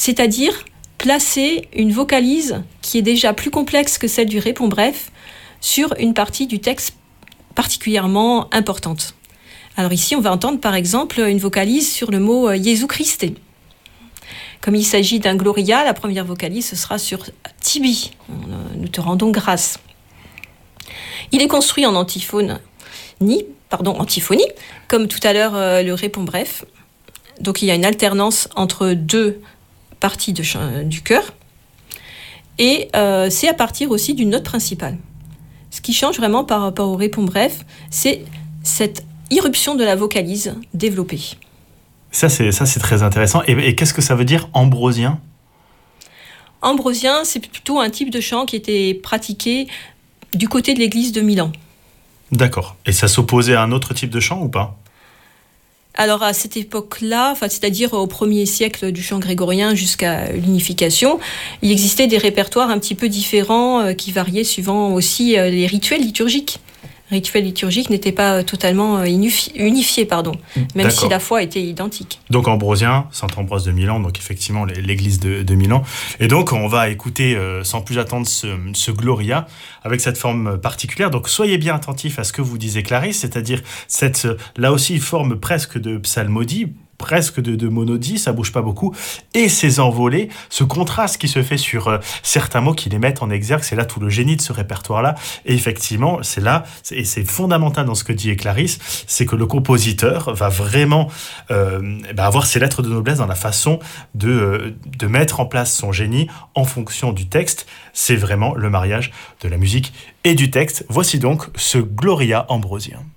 c'est-à-dire placer une vocalise qui est déjà plus complexe que celle du répond bref sur une partie du texte particulièrement importante. Alors ici, on va entendre par exemple une vocalise sur le mot Jésus Christ. Comme il s'agit d'un gloria, la première vocalise ce sera sur Tibi. Nous te rendons grâce. Il est construit en antiphonie, comme tout à l'heure le répond bref. Donc il y a une alternance entre deux parties du chœur. Et c'est à partir aussi d'une note principale. Ce qui change vraiment par rapport au répond bref, c'est cette irruption de la vocalise développée. Ça, c'est très intéressant. Et qu'est-ce que ça veut dire ambrosien ? Ambrosien, c'est plutôt un type de chant qui était pratiqué du côté de l'église de Milan. D'accord. Et ça s'opposait à un autre type de chant ou pas ? Alors à cette époque-là, c'est-à-dire au 1er siècle du chant grégorien jusqu'à l'unification, il existait des répertoires un petit peu différents qui variaient suivant aussi les rituels liturgiques. Les rituels liturgiques n'étaient pas totalement unifiés, même si la foi était identique. Donc ambrosien, Saint-Ambroise de Milan, donc effectivement l'église de Milan. Et donc on va écouter sans plus attendre ce Gloria avec cette forme particulière. Donc soyez bien attentifs à ce que vous disiez Clarisse, c'est-à-dire cette là aussi forme presque de psalmodie, presque de monodie, ça bouge pas beaucoup, et ces envolées, ce contraste qui se fait sur certains mots qui les mettent en exergue, c'est là tout le génie de ce répertoire-là, et effectivement, c'est là, et c'est fondamental dans ce que dit Clarisse, c'est que le compositeur va vraiment avoir ses lettres de noblesse dans la façon de mettre en place son génie en fonction du texte. C'est vraiment le mariage de la musique et du texte. Voici donc ce Gloria ambrosien.